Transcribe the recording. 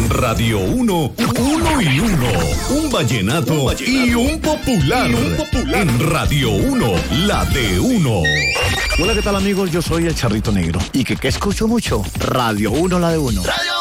En Radio 1, uno y uno. Un vallenato y un popular. En Radio 1, la de uno. Hola, ¿qué tal, amigos? Yo soy el Charrito Negro. ¿Y que escucho mucho? Radio 1, la de uno. Radio